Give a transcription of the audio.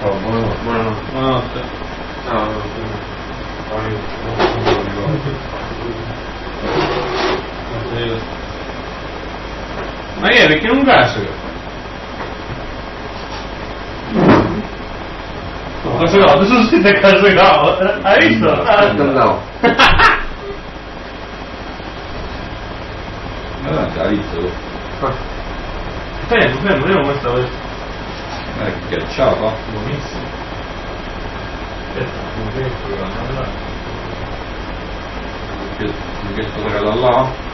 Oh, buonanotte. Buonanotte. No, no, Ma che è? Perché non cazzo? Cosa no? Adesso siete a casa no? Hai visto? no. Hai visto? Fermo, vediamo come sta. Che ghiacciato. Buonissimo. Che sto da là?